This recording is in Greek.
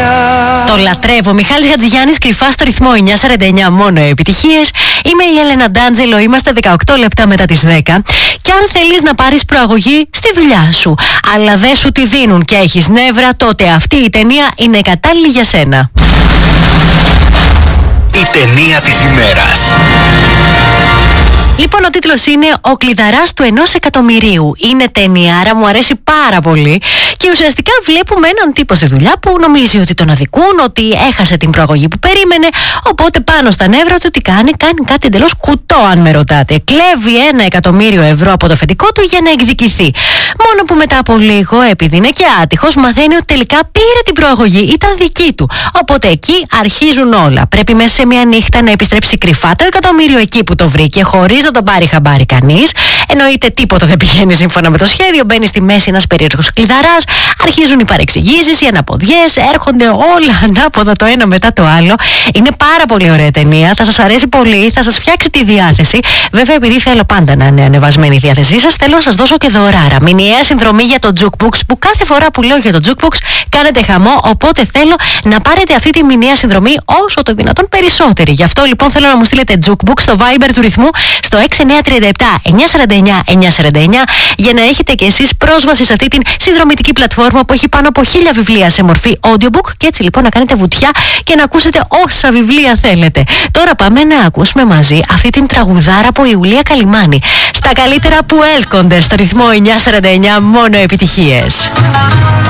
Το λατρεύω. Μιχάλης Χατζηγιάννης, κρυφά στο ρυθμό 949, μόνο επιτυχίες. Είμαι η Έλενα Ντάντζελο, είμαστε 18 λεπτά μετά τις 10. Και αν θέλεις να πάρεις προαγωγή στη δουλειά σου, αλλά δεν σου τη δίνουν και έχεις νεύρα, τότε αυτή η ταινία είναι κατάλληλη για σένα. Η ταινία της ημέρας. Λοιπόν, ο τίτλος είναι «Ο κλειδαράς του 1 εκατομμυρίου». Είναι ταινιάρα, μου αρέσει πάρα πολύ. Και ουσιαστικά βλέπουμε έναν τύπο στη δουλειά που νομίζει ότι τον αδικούν, ότι έχασε την προαγωγή που περίμενε. Οπότε πάνω στα νεύρα του τι κάνει κάτι εντελώς κουτό, αν με ρωτάτε. Κλέβει 1 εκατομμύριο ευρώ από το αφεντικό του για να εκδικηθεί. Μόνο που μετά από λίγο, επειδή είναι και άτυχος, μαθαίνει ότι τελικά πήρε την προαγωγή, ήταν δική του. Οπότε εκεί αρχίζουν όλα. Πρέπει μέσα σε μια νύχτα να επιστρέψει κρυφά το εκατομμύριο εκεί που το βρήκε, χωρίς να τον πάρει χαμπάρι κανείς. Εννοείται τίποτα δεν πηγαίνει σύμφωνα με το σχέδιο. Μπαίνει στη μέση ένας περίεργος κλειδαράς. Αρχίζουν οι παρεξηγήσεις, οι αναποδιές. Έρχονται όλα ανάποδα το ένα μετά το άλλο. Είναι πάρα πολύ ωραία ταινία. Θα σας αρέσει πολύ. Θα σας φτιάξει τη διάθεση. Βέβαια, επειδή θέλω πάντα να είναι ανεβασμένη η διάθεσή σας, θέλω να σας δώσω και δωράρα. Μηνιαία συνδρομή για το Jukebox, που κάθε φορά που λέω για το Jukebox κάνετε χαμό. Οπότε θέλω να πάρετε αυτή τη μηνιαία συνδρομή όσο το δυνατόν περισσότερη. Γι' αυτό λοιπόν θέλω να μου στείλετε Jukebox στο Viber του ρυθμού στο 6937-949-949 για να έχετε και εσείς πρόσβαση σε αυτή την συνδρομητική πλατφόρμα που έχει πάνω από 1000 βιβλία σε μορφή audiobook και έτσι λοιπόν να κάνετε βουτιά και να ακούσετε όσα βιβλία θέλετε. Τώρα πάμε να ακούσουμε μαζί αυτή την τραγουδάρα από Ιουλία Καλιμάνη. Στα καλύτερα που έλκονται στο ρυθμό 949, μόνο επιτυχίες.